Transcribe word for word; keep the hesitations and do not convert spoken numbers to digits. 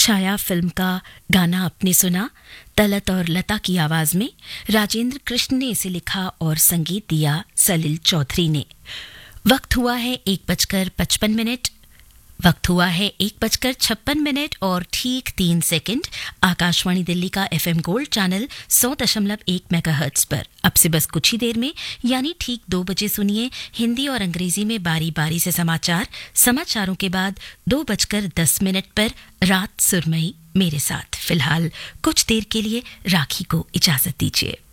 छाया film का गाना आपने सुना तलत और लता की आवाज में। राजेंद्र कृष्ण ने इसे लिखा और संगीत दिया सलिल चौधरी ने। वक्त हुआ है एक बजकर पचपन मिनट वक्त हुआ है एक बजकर छप्पन मिनट और ठीक तीन सेकंड। आकाशवाणी दिल्ली का एफएम गोल्ड चैनल सौ दशमलव एक मेगाहर्ट्ज पर अब से बस कुछ ही देर में यानी ठीक दो बजे सुनिए हिंदी और अंग्रेजी में बारी बारी से समाचार। समाचारों के बाद दो बजकर दस मिनट पर रात सुरमई मेरे साथ। फिलहाल कुछ देर के लिए राखी को इजाजत दीजिए।